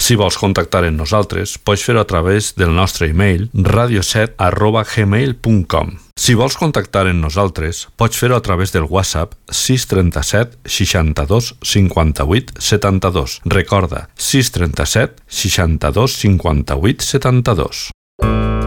Si vols contactar amb nosaltres, pots fer-ho a través del nostre e-mail radioset@gmail.com. Si vols contactar amb nosaltres, pots fer-ho a través del WhatsApp 637 62 58 72. Recorda, 637 62 58 72.